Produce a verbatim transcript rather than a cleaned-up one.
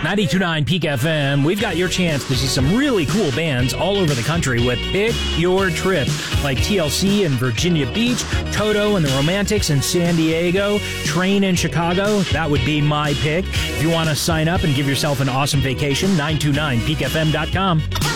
ninety-two point nine Peak F M. We've got your chance to see some really cool bands all over the country with Pick Your Trip, like T L C in Virginia Beach, Toto and the Romantics in San Diego, Train in Chicago. That would be my pick. If you want to sign up and give yourself an awesome vacation, nine two nine peak f m dot com.